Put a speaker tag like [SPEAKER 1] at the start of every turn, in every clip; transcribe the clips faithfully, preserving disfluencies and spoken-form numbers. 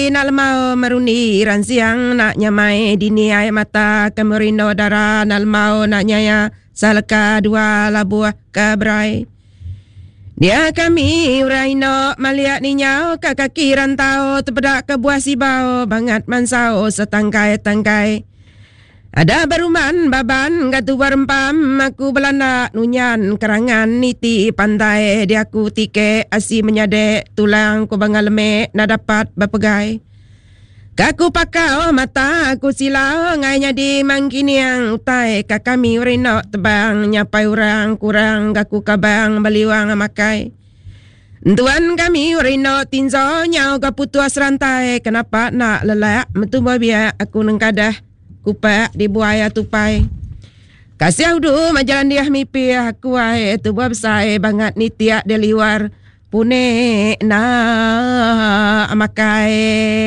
[SPEAKER 1] Nak lemau meruni ran siang nak nyamai dini air mata kemerino dara nak lemau nak nyaya salka dua labuah kabrai. Dia kami uraino maliak ninyau ke kaki rantau terpedak ke buah sibau bangat mansau setangkai-tangkai. Ada beruman baban gatu berempam aku belanda nunyan kerangan niti pantai dia aku tike asi menyadek tulang ku bangal lemek na dapat berpegai. Kaku pakau mata aku silau ngainya di mangkiniang utai kakami urino tebang nyapai urang kurang gaku kabang baliwang makai. Tuan kami urino tinzo nyau kaputuas rantai kenapa nak lelak metumba biak aku nengkadah kupak di buaya tupai. Kasih udu majalan dia mipi aku ai tu buah besar banget ni tiak di luar pune na amakai.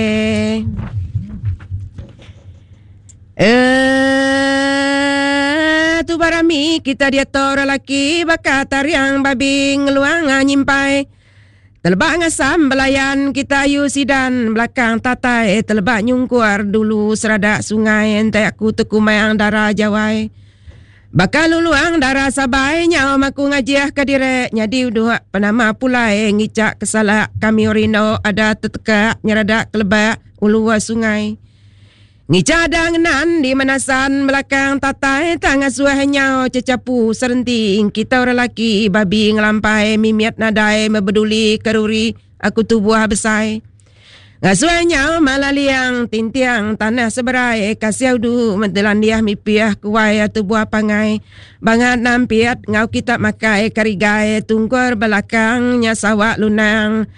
[SPEAKER 1] Eh tu barami kita dia tor lelaki bakat tariang babi ngeluang nyimpai. Telebak ngasam belayan kita ayu sidan belakang tatai telebak nyungkuar dulu seradak sungai entai aku tekumayang darah jawai. Bakal luluang darah sabai nyau maku ngajiah ke direk nyadi uduh penama pulai ngicak kesalak kami urino ada tetekak nyeradak kelebak uluwa sungai. Ngicak ada ngenan di manasan belakang tatai tangga suah nyau cecapu serenting kita orang laki babi ngelampai mimiat nadai membeduli keruri aku tu buah besai. Ngasuah nyau malaliang tintiang tanah seberai kasih udu mentelan dia mipiah kuai tu buah pangai. Bangat nampiat ngau kita makai karigai tungkur belakangnya sawak lunang.